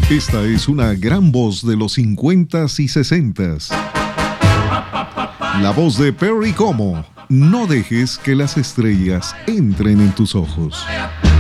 Esta es una gran voz de los 50s y 60s. La voz de Perry Como. No dejes que las estrellas entren en tus ojos.